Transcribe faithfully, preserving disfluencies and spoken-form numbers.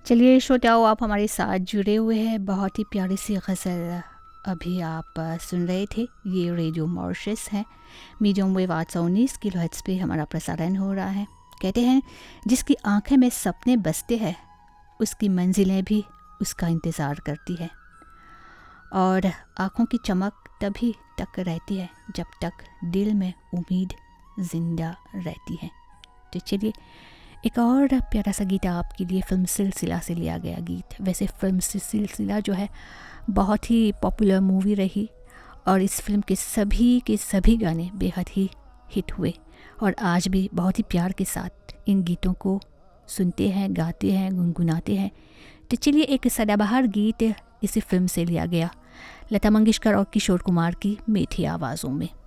चलिए श्रोताओं, आप हमारे साथ जुड़े हुए हैं। बहुत ही प्यारी सी गज़ल अभी आप सुन रहे थे। ये रेडियो मॉरिशस है, मीडियम वेव आठ सौ उन्नीस किलो हर्ट्ज़ पे हमारा प्रसारण हो रहा है। कहते हैं जिसकी आंखें में सपने बसते हैं उसकी मंजिलें भी उसका इंतज़ार करती है, और आँखों की चमक तभी तक रहती है जब तक दिल में उम्मीद ज़िंदा रहती है। तो चलिए एक और प्यारा सा गीत आपके लिए फिल्म सिलसिला से लिया गया गीत। वैसे फिल्म सिलसिला जो है बहुत ही पॉपुलर मूवी रही और इस फिल्म के सभी के सभी गाने बेहद ही हिट हुए, और आज भी बहुत ही प्यार के साथ इन गीतों को सुनते हैं, गाते हैं, गुनगुनाते हैं। तो चलिए एक सदाबहार गीत इसी फिल्म से लिया गया, लता मंगेशकर और किशोर कुमार की मीठी आवाज़ों में।